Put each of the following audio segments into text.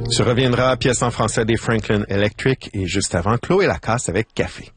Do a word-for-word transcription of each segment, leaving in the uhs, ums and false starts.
Tu reviendras, pièce en français des Franklin Electric, et juste avant, Chloé Lacasse avec Café.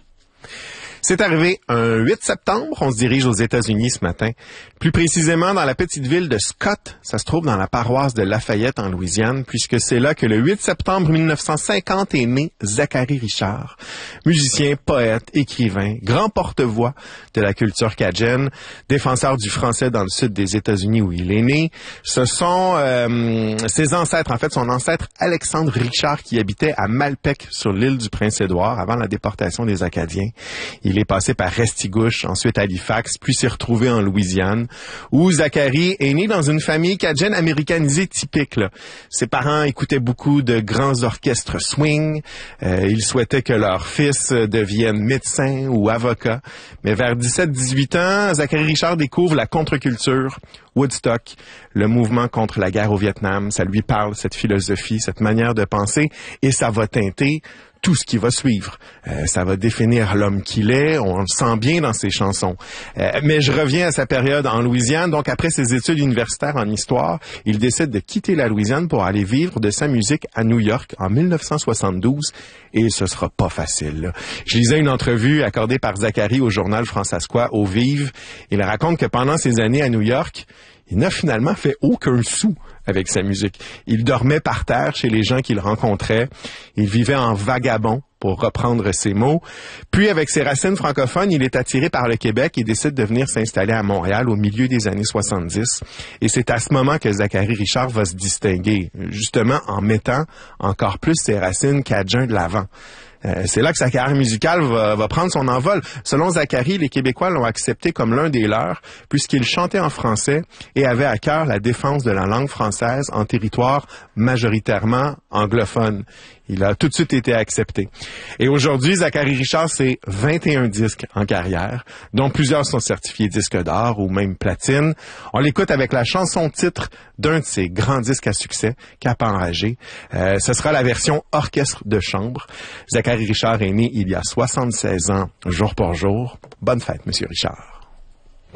C'est arrivé un huit septembre, on se dirige aux États-Unis ce matin. Plus précisément dans la petite ville de Scott, ça se trouve dans la paroisse de Lafayette en Louisiane, puisque c'est là que le huit septembre mille neuf cent cinquante est né Zachary Richard, musicien, poète, écrivain, grand porte-voix de la culture cajun, défenseur du français dans le sud des États-Unis où il est né. Ce sont euh, ses ancêtres, en fait son ancêtre Alexandre Richard qui habitait à Malpec sur l'île du Prince-Édouard avant la déportation des Acadiens. Il est passé par Restigouche, ensuite Halifax, puis s'est retrouvé en Louisiane, où Zachary est né dans une famille cajun américanisée typique. Là. Ses parents écoutaient beaucoup de grands orchestres swing. Euh, ils souhaitaient que leur fils devienne médecin ou avocat. Mais vers dix-sept dix-huit ans, Zachary Richard découvre la contre-culture, Woodstock, le mouvement contre la guerre au Vietnam. Ça lui parle, cette philosophie, cette manière de penser, et ça va teinter tout ce qui va suivre. Euh, ça va définir l'homme qu'il est, on le sent bien dans ses chansons. Euh, mais je reviens à sa période en Louisiane. Donc, après ses études universitaires en histoire, il décide de quitter la Louisiane pour aller vivre de sa musique à New York en mille neuf cent soixante-douze. Et ce sera pas facile. Là. Je lisais une entrevue accordée par Zachary au journal Françaiscois, au Vive. Il raconte que pendant ses années à New York, il n'a finalement fait aucun sou avec sa musique. Il dormait par terre chez les gens qu'il rencontrait. Il vivait en vagabond, pour reprendre ses mots. Puis, avec ses racines francophones, il est attiré par le Québec et décide de venir s'installer à Montréal au milieu des années soixante-dix. Et c'est à ce moment que Zachary Richard va se distinguer, justement en mettant encore plus ses racines cajun de l'avant. Euh, c'est là que sa carrière musicale va, va prendre son envol. Selon Zachary, les Québécois l'ont accepté comme l'un des leurs, puisqu'il chantait en français et avait à cœur la défense de la langue française en territoire majoritairement anglophone. Il a tout de suite été accepté. Et aujourd'hui, Zachary Richard, c'est vingt et un disques en carrière, dont plusieurs sont certifiés disques d'or ou même platine. On l'écoute avec la chanson-titre d'un de ses grands disques à succès, Cap enragé. Euh, ce sera la version orchestre de chambre. Zachary Richard est né il y a soixante-seize ans, jour pour jour. Bonne fête, Monsieur Richard.